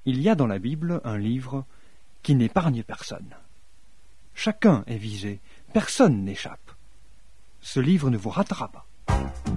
Il y a dans la Bible un livre qui n'épargne personne. Chacun est visé, personne n'échappe. Ce livre ne vous ratera pas.